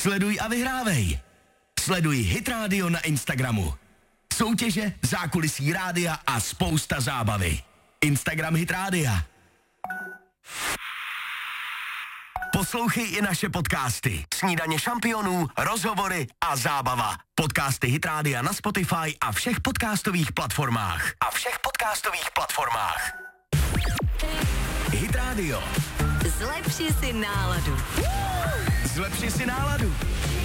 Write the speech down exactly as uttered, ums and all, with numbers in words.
Sleduj a vyhrávej. Sleduj Hit Radio na Instagramu. Soutěže, zákulisí rádia a spousta zábavy. Instagram Hit Rádia. Poslouchej i naše podcasty. Snídaně šampionů, rozhovory a zábava. Podcasty Hit Rádia na Spotify a všech podcastových platformách. A všech podcastových platformách. Hit Radio. Zlepši si náladu. Zlepši si náladu.